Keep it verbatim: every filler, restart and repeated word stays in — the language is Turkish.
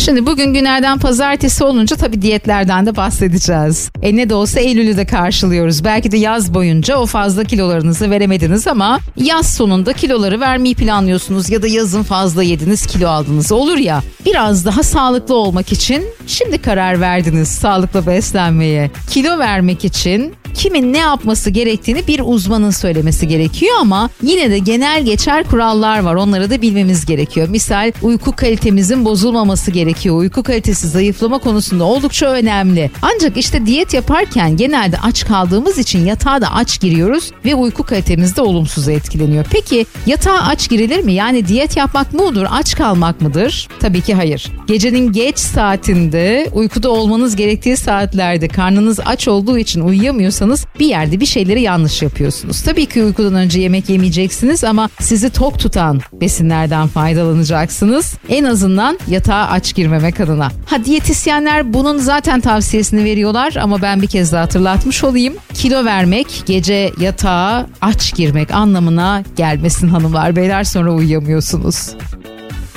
Şimdi bugün günlerden pazartesi olunca tabii diyetlerden de bahsedeceğiz. E ne de olsa Eylül'ü de karşılıyoruz. Belki de yaz boyunca o fazla kilolarınızı veremediniz ama yaz sonunda kiloları vermeyi planlıyorsunuz ya da yazın fazla yediniz, kilo aldınız. Olur ya, biraz daha sağlıklı olmak için şimdi karar verdiniz sağlıklı beslenmeye. Kilo vermek için kimin ne yapması gerektiğini bir uzmanın söylemesi gerekiyor ama yine de genel geçer kurallar var. Onları da bilmemiz gerekiyor. Misal uyku kalitemizin bozulmaması gerekiyor. Uyku kalitesi zayıflama konusunda oldukça önemli. Ancak işte diyet yaparken genelde aç kaldığımız için yatağa da aç giriyoruz ve uyku kalitemiz de olumsuz etkileniyor. Peki yatağa aç girilir mi? Yani diyet yapmak mı olur, aç kalmak mıdır? Tabii ki hayır. Gecenin geç saatinde, uykuda olmanız gerektiği saatlerde karnınız aç olduğu için uyuyamıyorsanız bir yerde bir şeyleri yanlış yapıyorsunuz. Tabii ki uykudan önce yemek yemeyeceksiniz ama sizi tok tutan besinlerden faydalanacaksınız. En azından yatağa aç girmemek adına. Ha, diyetisyenler bunun zaten tavsiyesini veriyorlar ama ben bir kez daha hatırlatmış olayım. Kilo vermek gece yatağa aç girmek anlamına gelmesin hanımlar beyler, sonra uyuyamıyorsunuz.